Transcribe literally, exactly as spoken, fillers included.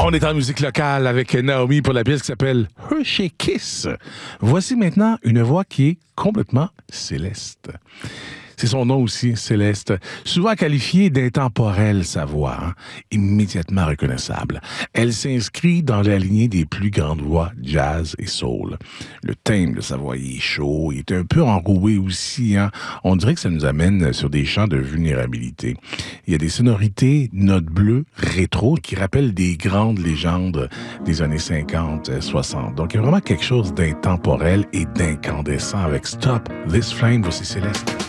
On est en musique locale avec Naomi pour la pièce qui s'appelle Hershey Kiss. Voici maintenant une voix qui est complètement céleste. C'est son nom aussi, Céleste. Souvent qualifiée d'intemporelle, sa voix, hein, immédiatement reconnaissable. Elle s'inscrit dans la lignée des plus grandes voix jazz et soul. Le thème de sa voix est chaud, il est un peu enroué aussi. Hein. On dirait que ça nous amène sur des champs de vulnérabilité. Il y a des sonorités notes bleues, rétro, qui rappellent des grandes légendes des années cinquante, soixante. Donc il y a vraiment quelque chose d'intemporel et d'incandescent avec Stop This Flame. Voici Céleste.